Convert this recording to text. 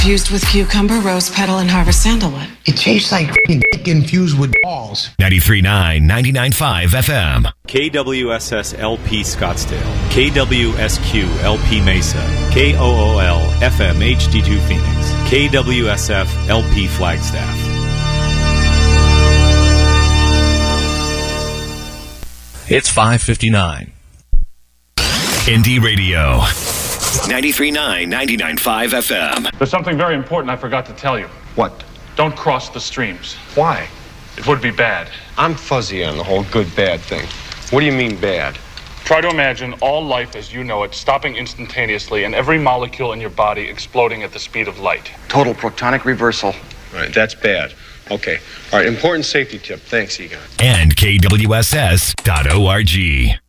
Infused with cucumber, rose petal, and harvest sandalwood. It tastes like dick infused with balls. 93.9, 99.5 FM. KWSS LP Scottsdale, KWSQ LP Mesa, KOOL FM HD2 Phoenix, KWSF LP Flagstaff. It's 5:59. Indie Radio. 93.9, 99.5 FM. There's something very important I forgot to tell you. What? Don't cross the streams. Why? It would be bad. I'm fuzzy on the whole good-bad thing. What do you mean bad? Try to imagine all life as you know it stopping instantaneously and every molecule in your body exploding at the speed of light. Total protonic reversal. Right, that's bad. Okay. All right, important safety tip. Thanks, Egon. And KWSS.org.